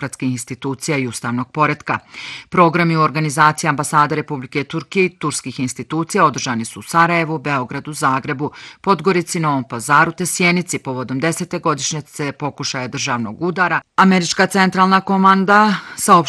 demokratskih institucija i ustavnog poretka. Programi u organizaciji ambasade Republike Turske i turskih institucija održani su u Sarajevu, Beogradu, Zagrebu, Podgorici, Novom Pazaru te Sjenici povodom 10. godišnjice pokušaja državnog udara. Američka centralna komanda saopštila